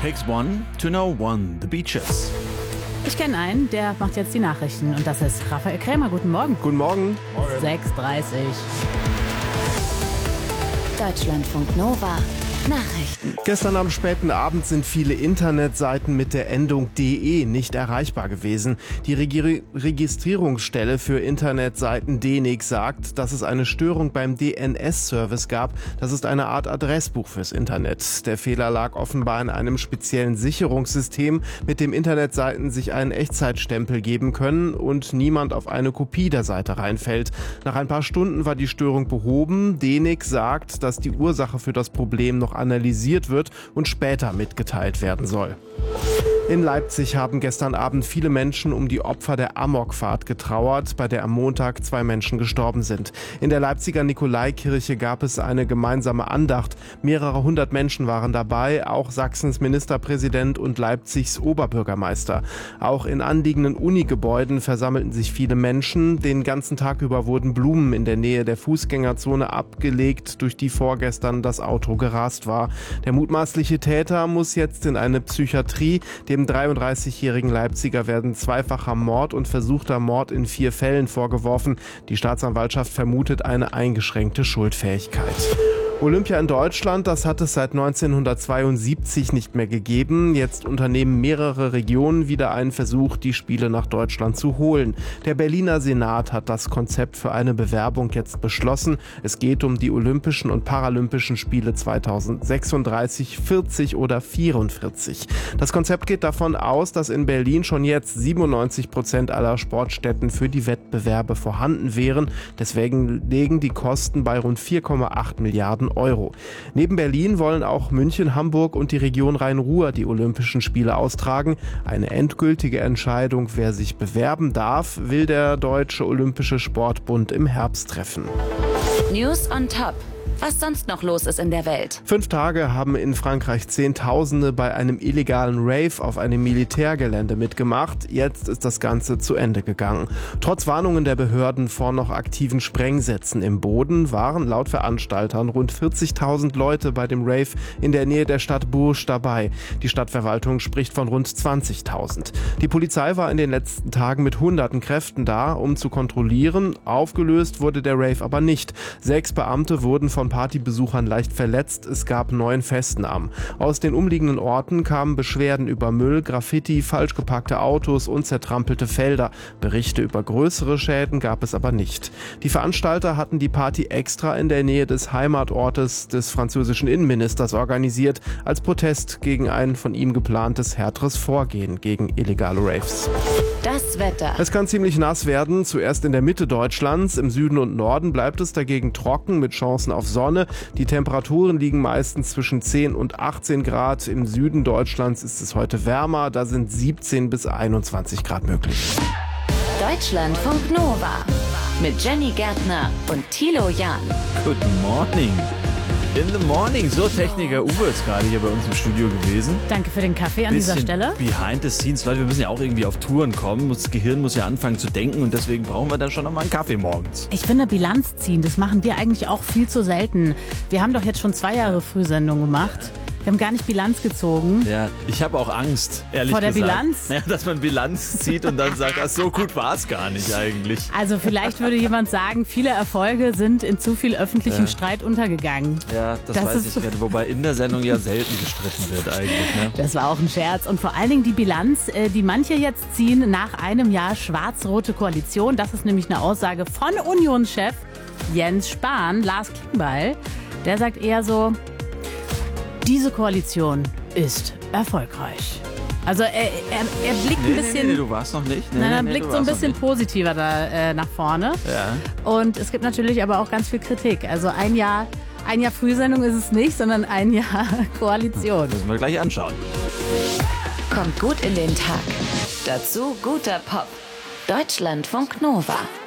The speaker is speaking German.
Takes one to know one, The Beaches. Ich kenne einen, der macht jetzt die Nachrichten. Und das ist Raphael Krämer. Guten Morgen. Guten Morgen. 6:30. Deutschlandfunk Nova. Nachrichten. Gestern am späten Abend sind viele Internetseiten mit der Endung .de nicht erreichbar gewesen. Die Registrierungsstelle für Internetseiten DENIC sagt, dass es eine Störung beim DNS-Service gab. Das ist eine Art Adressbuch fürs Internet. Der Fehler lag offenbar in einem speziellen Sicherungssystem, mit dem Internetseiten sich einen Echtzeitstempel geben können und niemand auf eine Kopie der Seite reinfällt. Nach ein paar Stunden war die Störung behoben. DENIC sagt, dass die Ursache für das Problem noch analysiert wird und später mitgeteilt werden soll. In Leipzig haben gestern Abend viele Menschen um die Opfer der Amokfahrt getrauert, bei der am Montag 2 Menschen gestorben sind. In der Leipziger Nikolaikirche gab es eine gemeinsame Andacht. Mehrere hundert Menschen waren dabei, auch Sachsens Ministerpräsident und Leipzigs Oberbürgermeister. Auch in anliegenden Unigebäuden versammelten sich viele Menschen. Den ganzen Tag über wurden Blumen in der Nähe der Fußgängerzone abgelegt, durch die vorgestern das Auto gerast war. Der mutmaßliche Täter muss jetzt in eine Psychiatrie. Dem 33-jährigen Leipziger werden zweifacher Mord und versuchter Mord in 4 Fällen vorgeworfen. Die Staatsanwaltschaft vermutet eine eingeschränkte Schuldfähigkeit. Olympia in Deutschland, das hat es seit 1972 nicht mehr gegeben. Jetzt unternehmen mehrere Regionen wieder einen Versuch, die Spiele nach Deutschland zu holen. Der Berliner Senat hat das Konzept für eine Bewerbung jetzt beschlossen. Es geht um die Olympischen und Paralympischen Spiele 2036, 40 oder 44. Das Konzept geht davon aus, dass in Berlin schon jetzt 97% aller Sportstätten für die Wettbewerbe vorhanden wären. Deswegen liegen die Kosten bei rund 4,8 Milliarden Euro. Neben Berlin wollen auch München, Hamburg und die Region Rhein-Ruhr die Olympischen Spiele austragen. Eine endgültige Entscheidung, wer sich bewerben darf, will der Deutsche Olympische Sportbund im Herbst treffen. News on Top. Was sonst noch los ist in der Welt. 5 Tage haben in Frankreich Zehntausende bei einem illegalen Rave auf einem Militärgelände mitgemacht. Jetzt ist das Ganze zu Ende gegangen. Trotz Warnungen der Behörden vor noch aktiven Sprengsätzen im Boden waren laut Veranstaltern rund 40.000 Leute bei dem Rave in der Nähe der Stadt Bourges dabei. Die Stadtverwaltung spricht von rund 20.000. Die Polizei war in den letzten Tagen mit hunderten Kräften da, um zu kontrollieren. Aufgelöst wurde der Rave aber nicht. 6 Beamte wurden von Partybesuchern leicht verletzt. Es gab 9 Festnahmen. Aus den umliegenden Orten kamen Beschwerden über Müll, Graffiti, falsch geparkte Autos und zertrampelte Felder. Berichte über größere Schäden gab es aber nicht. Die Veranstalter hatten die Party extra in der Nähe des Heimatortes des französischen Innenministers organisiert, als Protest gegen ein von ihm geplantes härteres Vorgehen gegen illegale Raves. Das Wetter. Es kann ziemlich nass werden, zuerst in der Mitte Deutschlands. Im Süden und Norden bleibt es dagegen trocken mit Chancen auf Sonne. Die Temperaturen liegen meistens zwischen 10 und 18 Grad. Im Süden Deutschlands ist es heute wärmer, da sind 17 bis 21 Grad möglich. Deutschlandfunk Nova. Mit Jenny Gärtner und Thilo Jahn. Good morning. In the morning. So, Techniker Uwe ist gerade hier bei uns im Studio gewesen. Danke für den Kaffee an dieser Stelle. Behind the scenes. Leute, wir müssen ja auch irgendwie auf Touren kommen. Das Gehirn muss ja anfangen zu denken und deswegen brauchen wir dann schon noch mal einen Kaffee morgens. Ich finde, Bilanz ziehen, das machen wir eigentlich auch viel zu selten. Wir haben doch jetzt schon 2 Jahre Frühsendung gemacht. Wir haben gar nicht Bilanz gezogen. Ja, ich habe auch Angst, ehrlich gesagt. Vor der gesagt. Bilanz? Ja, dass man Bilanz zieht und dann sagt, ach, so gut war es gar nicht eigentlich. Also vielleicht würde jemand sagen, viele Erfolge sind in zu viel öffentlichem Streit untergegangen. Ja, das weiß ich nicht. Wobei in der Sendung ja selten gestritten wird eigentlich. Ne? Das war auch ein Scherz. Und vor allen Dingen die Bilanz, die manche jetzt ziehen nach einem Jahr schwarz-rote Koalition. Das ist nämlich eine Aussage von Unionschef Jens Spahn, Lars Klingbeil. Der sagt eher so, diese Koalition ist erfolgreich. Also er blickt ein bisschen... Nee, du warst noch nicht. Er blickt so ein bisschen positiver da nach vorne. Ja. Und es gibt natürlich aber auch ganz viel Kritik. Also ein Jahr Frühsendung ist es nicht, sondern ein Jahr Koalition. Müssen wir gleich anschauen. Kommt gut in den Tag. Dazu guter Pop. Deutschlandfunk Nova.